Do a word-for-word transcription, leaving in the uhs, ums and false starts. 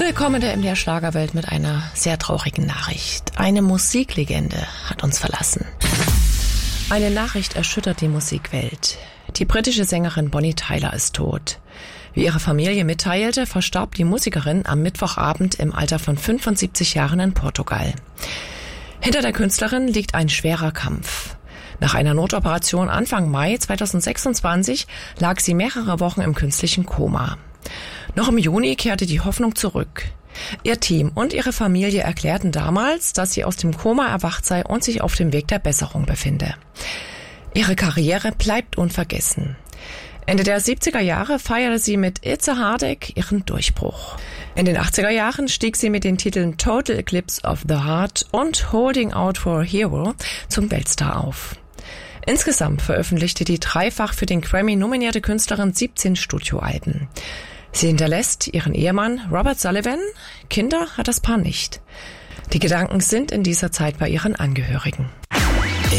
Willkommen in der M D R-Schlagerwelt mit einer sehr traurigen Nachricht. Eine Musiklegende hat uns verlassen. Eine Nachricht erschüttert die Musikwelt. Die britische Sängerin Bonnie Tyler ist tot. Wie ihre Familie mitteilte, verstarb die Musikerin am Mittwochabend im Alter von fünfundsiebzig Jahren in Portugal. Hinter der Künstlerin liegt ein schwerer Kampf. Nach einer Notoperation Anfang Mai zweitausendsechsundzwanzig lag sie mehrere Wochen im künstlichen Koma. Noch im Juni kehrte die Hoffnung zurück. Ihr Team und ihre Familie erklärten damals, dass sie aus dem Koma erwacht sei und sich auf dem Weg der Besserung befinde. Ihre Karriere bleibt unvergessen. Ende der siebziger Jahre feierte sie mit It's a Heartache ihren Durchbruch. In den achtziger Jahren stieg sie mit den Titeln Total Eclipse of the Heart und Holding Out for a Hero zum Weltstar auf. Insgesamt veröffentlichte die dreifach für den Grammy nominierte Künstlerin siebzehn Studioalben. Sie hinterlässt ihren Ehemann Robert Sullivan, Kinder hat das Paar nicht. Die Gedanken sind in dieser Zeit bei ihren Angehörigen.